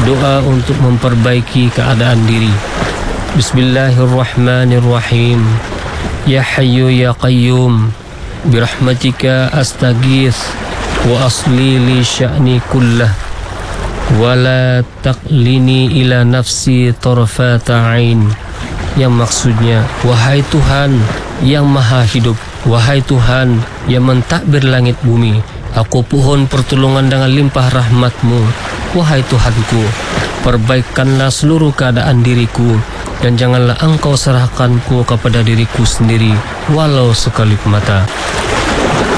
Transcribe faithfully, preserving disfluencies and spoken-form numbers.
doa untuk memperbaiki keadaan diri. Bismillahirrahmanirrahim. Ya Hayyu ya Qayyum, birahmatika astaghits wa asli li sya'ni kullah wa la taqlini ila nafsi tarfata ain. Yang maksudnya, wahai Tuhan yang maha hidup, wahai Tuhan yang mentadbir langit bumi, aku pohon pertolongan dengan limpah rahmat-Mu. Wahai Tuhanku, perbaikanlah seluruh keadaan diriku, dan janganlah Engkau serahkanku kepada diriku sendiri walau sekelip mata.